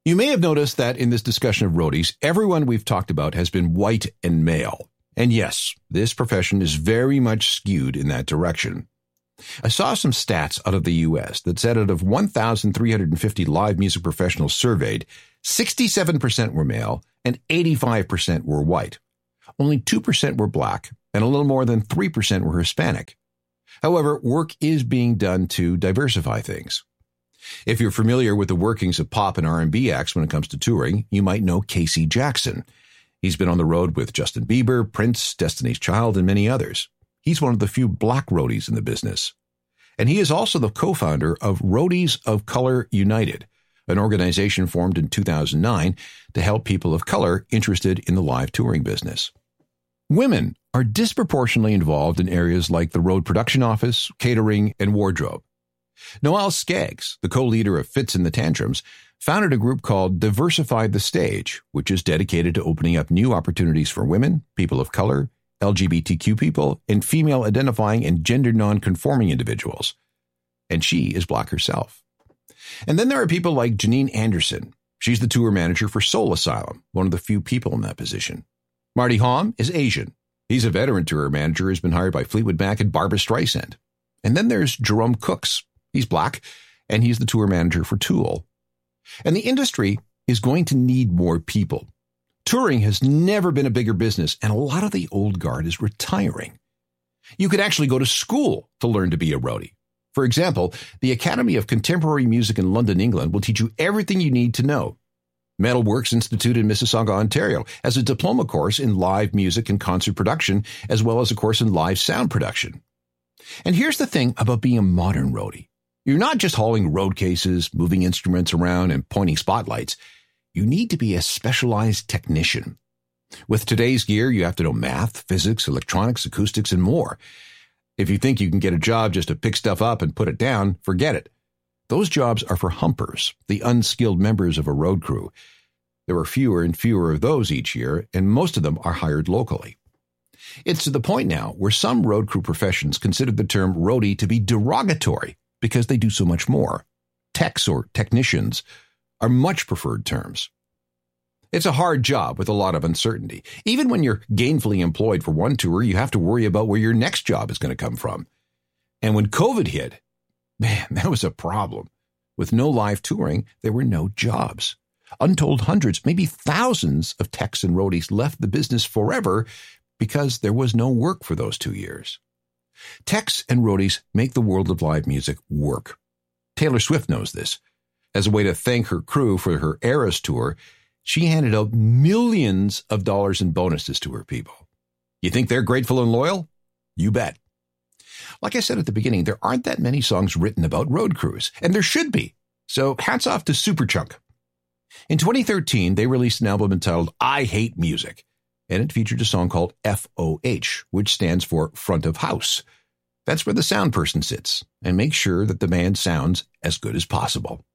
You may have noticed that in this discussion of roadies, everyone we've talked about has been white and male. And yes, this profession is very much skewed in that direction. I saw some stats out of the U.S. that said out of 1,350 live music professionals surveyed, 67% were male and 85% were white. Only 2% were black and a little more than 3% were Hispanic. However, work is being done to diversify things. If you're familiar with the workings of pop and R&B acts when it comes to touring, you might know Casey Jackson. He's been on the road with Justin Bieber, Prince, Destiny's Child, and many others. He's one of the few black roadies in the business. And he is also the co-founder of Roadies of Color United, an organization formed in 2009 to help people of color interested in the live touring business. Women are disproportionately involved in areas like the road production office, catering, and wardrobe. Noelle Skaggs, the co-leader of Fits and the Tantrums, founded a group called Diversify the Stage, which is dedicated to opening up new opportunities for women, people of color, LGBTQ people, and female-identifying and gender non-conforming individuals. And she is black herself. And then there are people like Janine Anderson. She's the tour manager for Soul Asylum, one of the few people in that position. Marty Hom is Asian. He's a veteran tour manager who's been hired by Fleetwood Mac and Barbra Streisand. And then there's Jerome Cooks. He's black, and he's the tour manager for Tool. And the industry is going to need more people. Touring has never been a bigger business, and a lot of the old guard is retiring. You could actually go to school to learn to be a roadie. For example, the Academy of Contemporary Music in London, England will teach you everything you need to know. Metalworks Institute in Mississauga, Ontario has a diploma course in live music and concert production, as well as a course in live sound production. And here's the thing about being a modern roadie. You're not just hauling road cases, moving instruments around, and pointing spotlights. You need to be a specialized technician. With today's gear, you have to know math, physics, electronics, acoustics, and more. If you think you can get a job just to pick stuff up and put it down, forget it. Those jobs are for humpers, the unskilled members of a road crew. There are fewer and fewer of those each year, and most of them are hired locally. It's to the point now where some road crew professions consider the term roadie to be derogatory because they do so much more. Techs or technicians are much preferred terms. It's a hard job with a lot of uncertainty. Even when you're gainfully employed for one tour, you have to worry about where your next job is going to come from. And when COVID hit, man, that was a problem. With no live touring, there were no jobs. Untold hundreds, maybe thousands of techs and roadies left the business forever because there was no work for those 2 years. Techs and roadies make the world of live music work. Taylor Swift knows this. As a way to thank her crew for her Eras tour, she handed out millions of dollars in bonuses to her people. You think they're grateful and loyal? You bet. Like I said at the beginning, there aren't that many songs written about road crews, and there should be. So hats off to Superchunk. In 2013, they released an album entitled I Hate Music, and it featured a song called FOH, which stands for Front of House. That's where the sound person sits and makes sure that the band sounds as good as possible.